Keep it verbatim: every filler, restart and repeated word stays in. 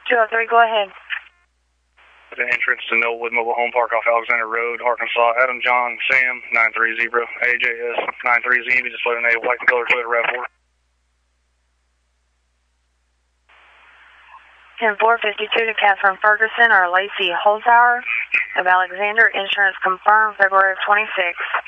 two oh three, go ahead. The entrance to Millwood Mobile Home Park off Alexander Road, Arkansas. Adam John Sam nine three zero A J S nine three Z. Just loading a white and color Toyota RAV four. ten four fifty-two to Catherine Ferguson or Lacey Holzhauer of Alexander. Insurance confirmed February of twenty-six.